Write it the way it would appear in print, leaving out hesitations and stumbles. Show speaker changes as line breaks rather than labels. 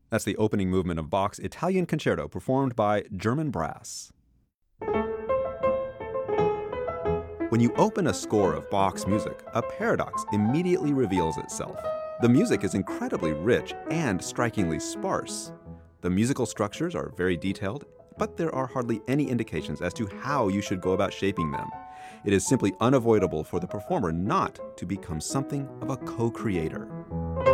That's the opening movement of Bach's Italian Concerto performed by German brass. When you open a score of Bach's music, a paradox immediately reveals itself. The music is incredibly rich and strikingly sparse. The musical structures are very detailed, but there are hardly any indications as to how you should go about shaping them. It is simply unavoidable for the performer not to become something of a co-creator.